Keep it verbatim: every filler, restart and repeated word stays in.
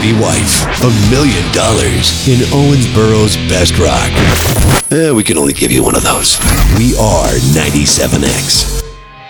lady wife. A million dollars in Owensboro's best rock. Eh, we can only give you one of those. We are ninety-seven X.